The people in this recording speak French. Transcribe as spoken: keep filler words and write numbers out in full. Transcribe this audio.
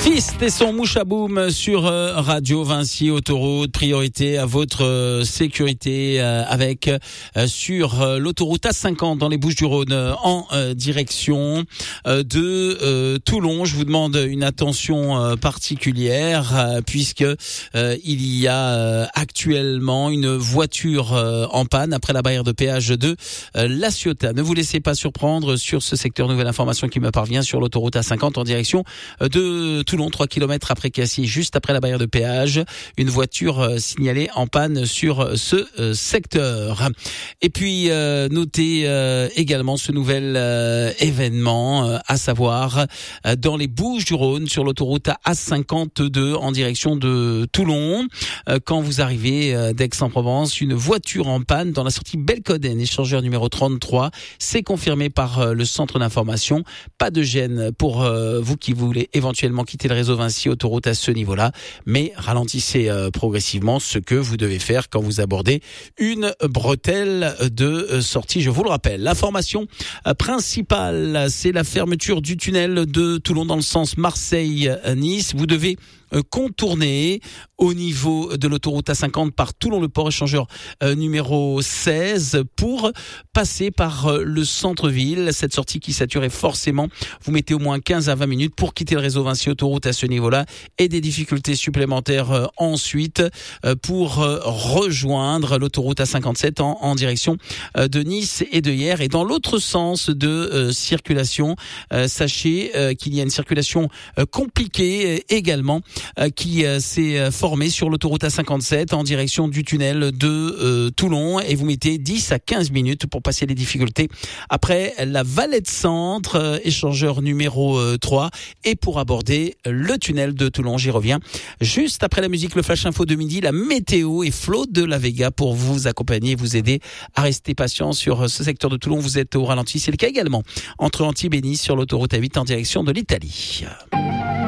Fist et son mouchaboum sur euh, Radio Vinci Autoroute. Priorité à votre euh, sécurité euh, avec euh, sur euh, l'autoroute A cinquante dans les Bouches-du-Rhône euh, en euh, direction euh, de euh, Toulon. Je vous demande une attention euh, particulière euh, puisque euh, il y a euh, actuellement une voiture euh, en panne après la barrière de péage de euh, La Ciotat. Ne vous laissez pas surprendre sur ce secteur. Nouvelle information qui me parvient sur l'autoroute A cinquante en direction euh, de Toulon, trois kilomètres après Cassis, juste après la barrière de péage, une voiture euh, signalée en panne sur ce euh, secteur. Et puis euh, notez euh, également ce nouvel euh, événement, euh, à savoir euh, dans les Bouches-du-Rhône sur l'autoroute A cinquante-deux en direction de Toulon. Euh, quand vous arrivez euh, d'Aix-en-Provence, une voiture en panne dans la sortie Belcoden, échangeur numéro trente-trois. C'est confirmé par euh, le centre d'information. Pas de gêne pour euh, vous qui voulez éventuellement quitter le réseau Vinci Autoroute à ce niveau-là, mais ralentissez euh, progressivement, ce que vous devez faire quand vous abordez une bretelle de sortie, je vous le rappelle. L'information euh, principale, c'est la fermeture du tunnel de Toulon dans le sens Marseille-Nice. Vous devez euh, contourner au niveau de l'autoroute A cinquante par Toulon-le-Port, échangeur euh, numéro seize, pour passer par euh, le centre-ville. Cette sortie qui sature est forcément, vous mettez au moins quinze à vingt minutes pour quitter le réseau Vinci Autoroute à ce niveau-là, et des difficultés supplémentaires euh, ensuite euh, pour euh, rejoindre l'autoroute A cinquante-sept en, en direction euh, de Nice et de Hyères. Et dans l'autre sens de euh, circulation, euh, sachez euh, qu'il y a une circulation euh, compliquée euh, également euh, qui euh, s'est euh, formée sur l'autoroute A cinquante-sept en direction du tunnel de euh, Toulon, et vous mettez dix à quinze minutes pour passer les difficultés après la Valette Centre, euh, échangeur numéro euh, trois, et pour aborder le tunnel de Toulon. J'y reviens juste après la musique, le Flash Info de midi, la météo et Flo de la Vega pour vous accompagner, vous aider à rester patient sur ce secteur de Toulon. Vous êtes au ralenti, c'est le cas également entre Antibes et Nice sur l'autoroute A huit en direction de l'Italie.